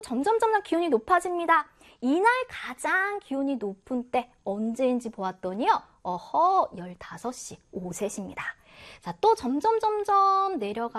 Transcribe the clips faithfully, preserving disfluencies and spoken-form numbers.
점점 점점 기온이 높아집니다. 이날 가장 기온이 높은 때 언제인지 보았더니요. 어허, 열다섯 시, 오후 세 시입니다. 자, 또 점점 점점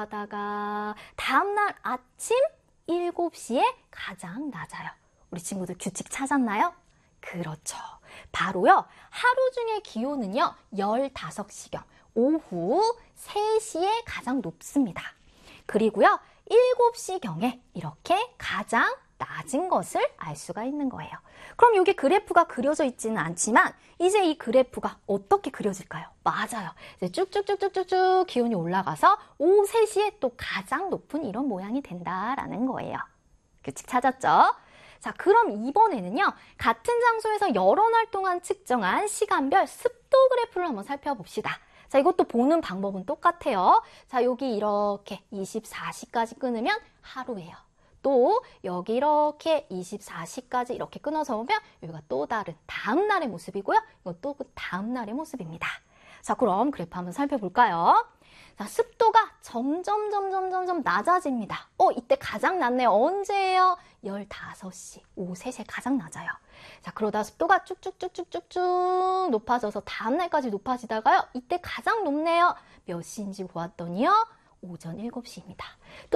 내려가다가 다음날 아침 일곱 시에 가장 낮아요. 우리 친구들 규칙 찾았나요? 그렇죠. 바로요. 하루 중에 기온은요. 열다섯 시경, 오후 세 시에 가장 높습니다. 그리고요. 일곱 시경에 이렇게 가장 낮은 것을 알 수가 있는 거예요. 그럼 여기 그래프가 그려져 있지는 않지만 이제 이 그래프가 어떻게 그려질까요? 맞아요. 이제 쭉쭉쭉쭉쭉쭉 기온이 올라가서 오후 세 시에 또 가장 높은 이런 모양이 된다라는 거예요. 규칙 찾았죠? 자, 그럼 이번에는요. 같은 장소에서 여러 날 동안 측정한 시간별 습도 그래프를 한번 살펴봅시다. 자, 이것도 보는 방법은 똑같아요. 자, 여기 이렇게 이십사 시까지 끊으면 하루예요. 또 여기 이렇게 이십사 시까지 이렇게 끊어서 보면 여기가 또 다른 다음 날의 모습이고요. 이것도 그 다음 날의 모습입니다. 자, 그럼 그래프 한번 살펴볼까요? 자, 습도가 점점 점점 점점 낮아집니다. 어, 이때 가장 낮네요. 언제예요? 열다섯 시, 오후 세 시에 가장 낮아요. 자, 그러다 습도가 쭉쭉쭉쭉쭉쭉 높아져서 다음 날까지 높아지다가요. 이때 가장 높네요. 몇 시인지 보았더니요. 오전 일곱 시입니다. 또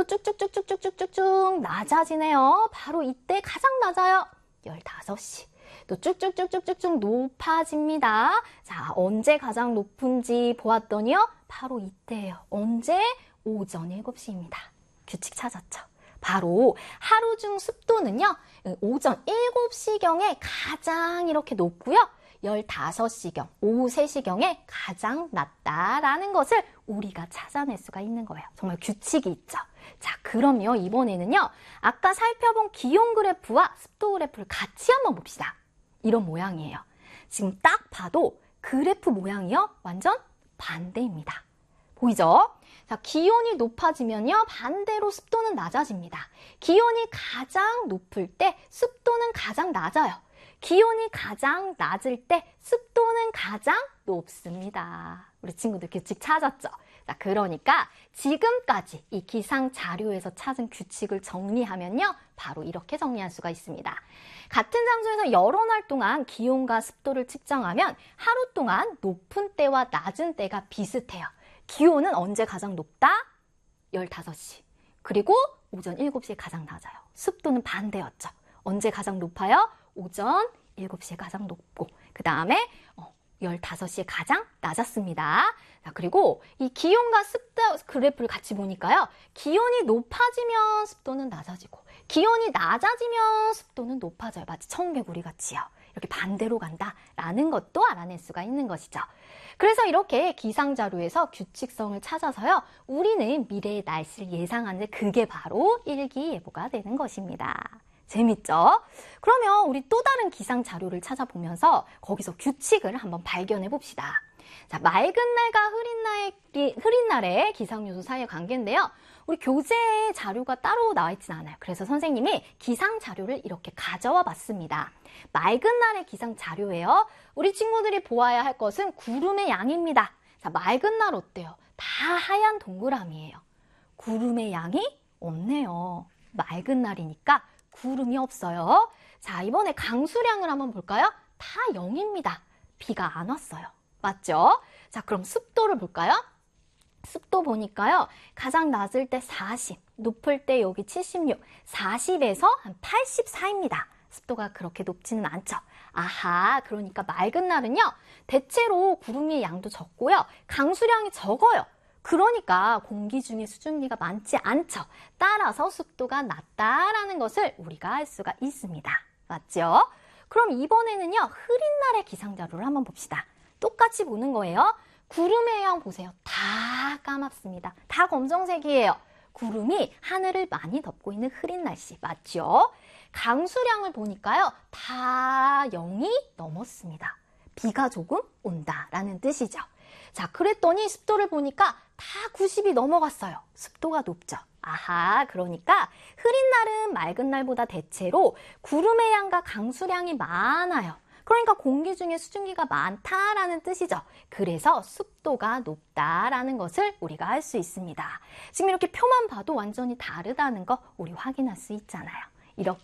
쭉쭉쭉쭉쭉쭉쭉 낮아지네요. 바로 이때 가장 낮아요. 열다섯 시. 또 쭉쭉쭉쭉쭉쭉 높아집니다. 자, 언제 가장 높은지 보았더니요. 바로 이때예요. 언제? 오전 일곱 시입니다. 규칙 찾았죠? 바로 하루 중 습도는요. 오전 일곱 시경에 가장 이렇게 높고요. 열다섯 시경, 오후 세 시경에 가장 낮다라는 것을 우리가 찾아낼 수가 있는 거예요. 정말 규칙이 있죠. 자, 그럼요. 이번에는요. 아까 살펴본 기온 그래프와 습도 그래프를 같이 한번 봅시다. 이런 모양이에요. 지금 딱 봐도 그래프 모양이요. 완전 반대입니다. 보이죠? 자, 기온이 높아지면요. 반대로 습도는 낮아집니다. 기온이 가장 높을 때 습도는 가장 낮아요. 기온이 가장 낮을 때 습도는 가장 높습니다. 우리 친구들 규칙 찾았죠? 자, 그러니까 지금까지 이 기상 자료에서 찾은 규칙을 정리하면요. 바로 이렇게 정리할 수가 있습니다. 같은 장소에서 여러 날 동안 기온과 습도를 측정하면 하루 동안 높은 때와 낮은 때가 비슷해요. 기온은 언제 가장 높다? 열다섯 시. 그리고 오전 일곱 시에 가장 낮아요. 습도는 반대였죠. 언제 가장 높아요? 오전 일곱 시에 가장 높고 그 다음에 어, 열다섯 시에 가장 낮았습니다. 자, 그리고 이 기온과 습도 그래프를 같이 보니까요. 기온이 높아지면 습도는 낮아지고 기온이 낮아지면 습도는 높아져요. 마치 청개구리 같이요. 이렇게 반대로 간다라는 것도 알아낼 수가 있는 것이죠. 그래서 이렇게 기상자료에서 규칙성을 찾아서요. 우리는 미래의 날씨를 예상하는데 그게 바로 일기예보가 되는 것입니다. 재밌죠? 그러면 우리 또 다른 기상 자료를 찾아보면서 거기서 규칙을 한번 발견해 봅시다. 자, 맑은 날과 흐린 날의, 흐린 날의 기상 요소 사이의 관계인데요. 우리 교재에 자료가 따로 나와 있지는 않아요. 그래서 선생님이 기상 자료를 이렇게 가져와 봤습니다. 맑은 날의 기상 자료예요. 우리 친구들이 보아야 할 것은 구름의 양입니다. 자, 맑은 날 어때요? 다 하얀 동그라미예요. 구름의 양이 없네요. 맑은 날이니까 구름이 없어요. 자, 이번에 강수량을 한번 볼까요? 다 영입니다. 비가 안 왔어요. 맞죠? 자, 그럼 습도를 볼까요? 습도 보니까요. 가장 낮을 때 사십, 높을 때 여기 칠십육, 사십에서 한 팔십사입니다. 습도가 그렇게 높지는 않죠. 아하, 그러니까 맑은 날은요. 대체로 구름의 양도 적고요. 강수량이 적어요. 그러니까 공기 중에 수증기가 많지 않죠. 따라서 습도가 낮다라는 것을 우리가 알 수가 있습니다. 맞죠? 그럼 이번에는요. 흐린 날의 기상자료를 한번 봅시다. 똑같이 보는 거예요. 구름의 양 보세요. 다 까맣습니다. 다 검정색이에요. 구름이 하늘을 많이 덮고 있는 흐린 날씨. 맞죠? 강수량을 보니까요. 다 영이 넘었습니다. 비가 조금 온다라는 뜻이죠. 자, 그랬더니 습도를 보니까 다 구십이 넘어갔어요. 습도가 높죠. 아하, 그러니까 흐린 날은 맑은 날보다 대체로 구름의 양과 강수량이 많아요. 그러니까 공기 중에 수증기가 많다라는 뜻이죠. 그래서 습도가 높다라는 것을 우리가 알 수 있습니다. 지금 이렇게 표만 봐도 완전히 다르다는 거 우리 확인할 수 있잖아요. 이렇게